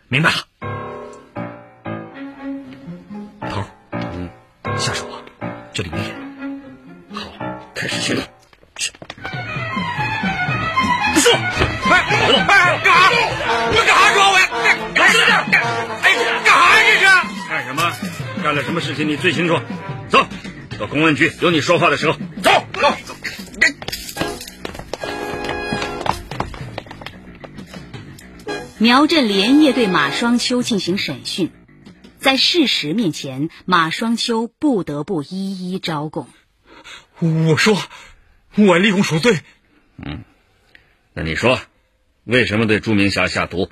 明白了。头，下手啊，这里没人。好，开始行动。是。说，刘总，干啥？你们干啥抓我呀？干什么？干啥呀？这是？干什么？干了什么事情你最清楚。走，到公安局有你说话的时候。走。 苗振连夜对马双秋进行审讯，在事实面前，马双秋不得不一一招供。 我说，我立功赎罪。那你说，为什么对朱明霞下毒？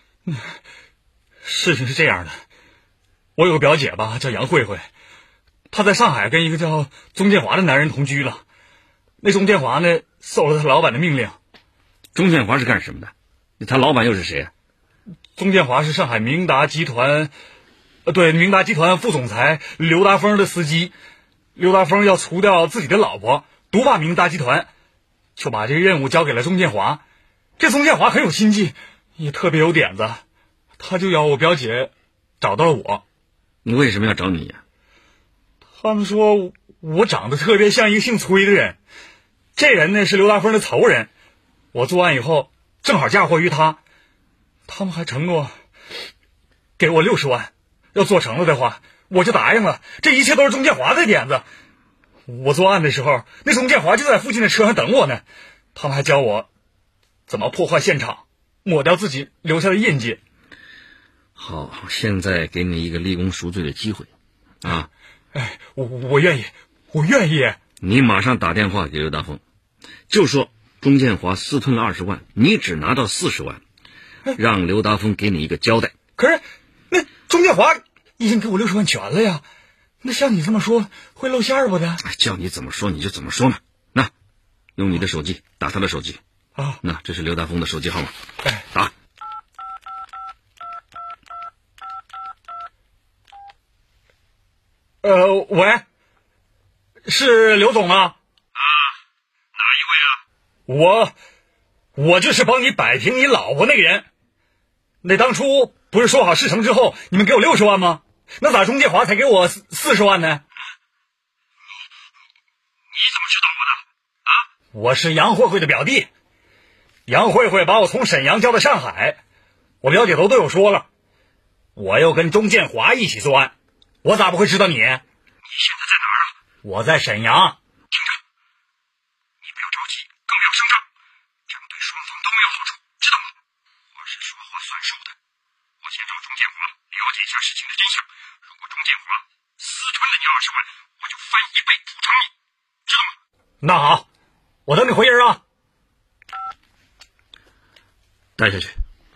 事情是这样的，我有个表姐吧，叫杨慧慧，她在上海跟一个叫钟建华的男人同居了。那钟建华呢，受了他老板的命令。钟建华是干什么的？他老板又是谁啊？钟建华是上海明达集团，明达集团副总裁刘达峰的司机。刘达峰要除掉自己的老婆，独霸明达集团，就把这个任务交给了钟建华。这钟建华很有心计，也特别有点子，他就要我表姐找到了我。你为什么要找你呀？他们说我长得特别像一个姓崔的人，这人呢是刘达峰的仇人。我作案以后正好嫁祸于他，他们还承诺给我60万，要做成了的话我就答应了。这一切都是钟建华的点子。我作案的时候，那钟建华就在附近的车上等我呢。他们还教我怎么破坏现场，抹掉自己留下的印记。好，现在给你一个立功赎罪的机会啊！我愿意，我愿意。你马上打电话给刘大峰，就说钟建华私吞了20万，你只拿到40万，让刘达峰给你一个交代。可是那钟建华已经给我60万全了呀，那像你这么说会露馅不的？叫你怎么说你就怎么说嘛。那用你的手机打他的手机啊，那这是刘达峰的手机号码，打。喂，是刘总吗？哪一位啊？我就是帮你摆平你老婆那个人。那当初不是说好事成之后你们给我60万吗？那咋钟建华才给我40万呢？你怎么知道我的？我是杨慧慧的表弟，杨慧慧把我从沈阳交到上海，我表姐都对我说了，我又跟钟建华一起作案，我咋不会知道你？你现在在哪儿啊？我在沈阳。听着，你不要着急，更不要声张，这样对双方都没有好处，知道吗？我是说话算数的。我先找钟建华了解一下事情的真相，如果钟建华私吞了你20万，我就翻1倍补偿你，知道吗？那好，我等你回人啊。带下去。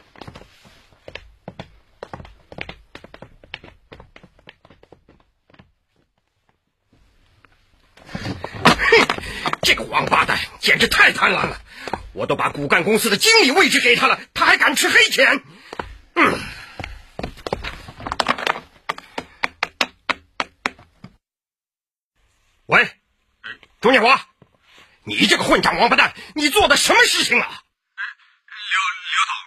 这个王八蛋简直太贪婪了，我都把骨干公司的经理位置给他了，他还敢吃黑钱。喂，钟建华，你这个混账王八蛋，你做的什么事情啊？刘总，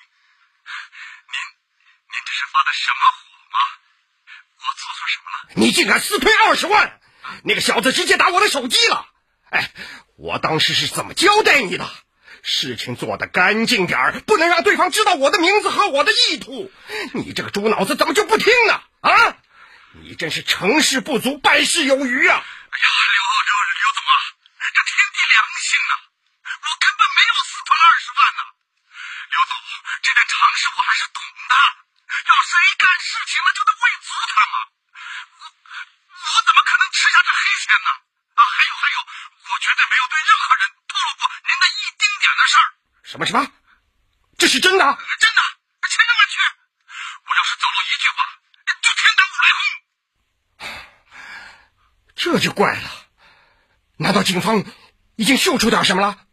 您这是发的什么火吗？我做错什么了？你竟敢私吞20万，那个小子直接打我的手机了。我当时是怎么交代你的？事情做得干净点儿，不能让对方知道我的名字和我的意图。你这个猪脑子怎么就不听呢？啊！你真是成事不足败事有余啊！刘总啊，这天地良心啊，我根本没有私吞20万呢。刘总，这点常识我还是懂的，要谁干事情了就得喂足他嘛。我怎么可能吃下这黑钱呢？还有，我绝对没有对任何人透露过您的一丁点的事儿。什么？这是真的？真的，千真万确。我要是走漏一句话，就天打5雷轰。这就怪了，难道警方已经嗅出点什么了？